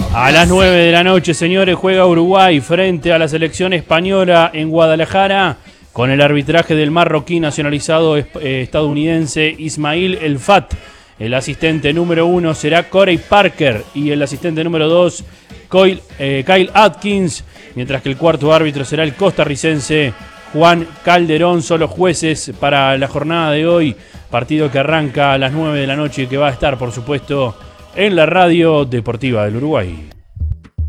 A las 9 de la noche, señores, juega Uruguay frente a la selección española en Guadalajara con el arbitraje del marroquí nacionalizado estadounidense Ismail El Fat. El asistente número 1 será Corey Parker y el asistente número 2 Kyle Atkins, mientras que el cuarto árbitro será el costarricense Juan Calderón. Son los jueces para la jornada de hoy, partido que arranca a las 9 de la noche y que va a estar, por supuesto, en la radio deportiva del Uruguay.